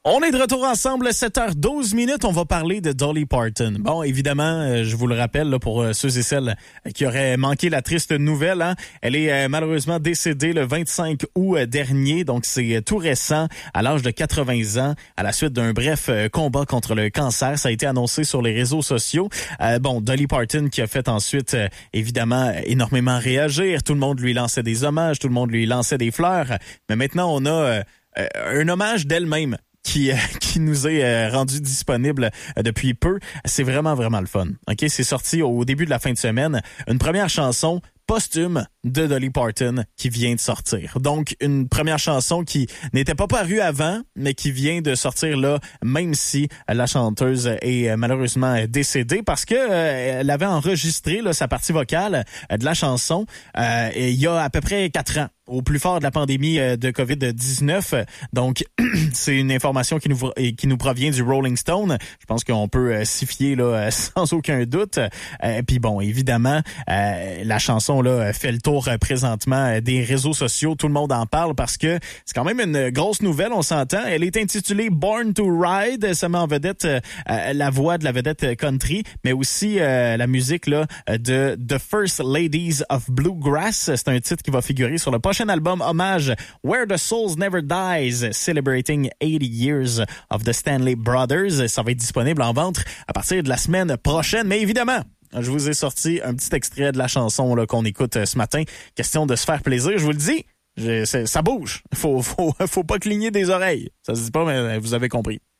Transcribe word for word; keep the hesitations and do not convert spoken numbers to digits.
On est de retour ensemble, sept heures douze minutes. On va parler de Dolly Parton. Bon, évidemment, euh, je vous le rappelle là, pour euh, ceux et celles qui auraient manqué la triste nouvelle, hein, elle est euh, malheureusement décédée le vingt-cinq août dernier, donc c'est tout récent, à l'âge de quatre-vingts ans, à la suite d'un bref euh, combat contre le cancer. Ça a été annoncé sur les réseaux sociaux. Euh, bon, Dolly Parton qui a fait ensuite, euh, évidemment, énormément réagir. Tout le monde lui lançait des hommages, tout le monde lui lançait des fleurs. Mais maintenant, on a euh, un hommage d'elle-même qui qui nous est euh, rendu disponible euh, depuis peu. C'est vraiment, vraiment le fun. OK, c'est sorti au début de la fin de semaine. Une première chanson posthume de Dolly Parton qui vient de sortir. Donc, une première chanson qui n'était pas parue avant, mais qui vient de sortir là, même si la chanteuse est malheureusement décédée, parce que euh, elle avait enregistré là, sa partie vocale euh, de la chanson euh, il y a à peu près quatre ans, au plus fort de la pandémie euh, de covid dix-neuf. Donc, c'est une information qui nous qui nous provient du Rolling Stone. Je pense qu'on peut euh, s'y fier là, sans aucun doute. Euh, Puis bon, évidemment, euh, la chanson là fait le tour euh, présentement des réseaux sociaux. Tout le monde en parle parce que c'est quand même une grosse nouvelle, on s'entend. Elle est intitulée Born to Ride. Ça met en vedette euh, la voix de la vedette country, mais aussi euh, la musique là de The First Ladies of Bluegrass. C'est un titre qui va figurer sur le prochain album hommage Where the Souls Never Dies, celebrating eighty years of the Stanley Brothers. Ça va être disponible en vente à partir de la semaine prochaine, mais évidemment, je vous ai sorti un petit extrait de la chanson là, qu'on écoute ce matin. Question de se faire plaisir, je vous le dis. Je, ça bouge. Faut, faut, faut pas cligner des oreilles. Ça se dit pas, mais vous avez compris.